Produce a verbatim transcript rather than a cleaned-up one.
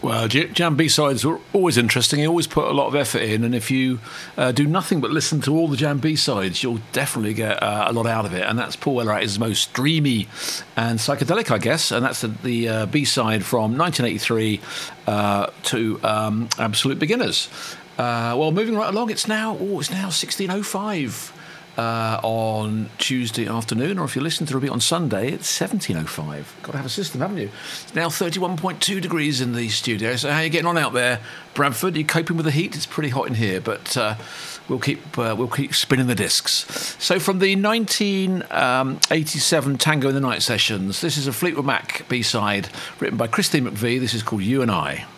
Well, Jam B-sides are always interesting. You always put a lot of effort in, and if you uh, do nothing but listen to all the Jam B-sides, you'll definitely get uh, a lot out of it. And that's Paul Weller at his most dreamy and psychedelic, I guess. And that's the, the uh, B-side from nineteen eighty-three uh, to um, Absolute Beginners. Uh, well, moving right along, it's now oh, it's now sixteen oh five. Uh, on Tuesday afternoon, or if you listen to the repeat on Sunday, it's seventeen oh five. Got to have a system, haven't you? It's now thirty-one point two degrees in the studio. So how are you getting on out there, Bradford? Are you coping with the heat? It's pretty hot in here, but uh, we'll keep uh, we'll keep spinning the discs. So from the nineteen eighty-seven Tango in the Night sessions, this is a Fleetwood Mac B-side written by Christine McVie. This is called You and I.